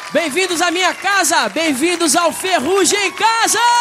Bem-vindos à minha casa, bem-vindos ao Ferrugem em Casa!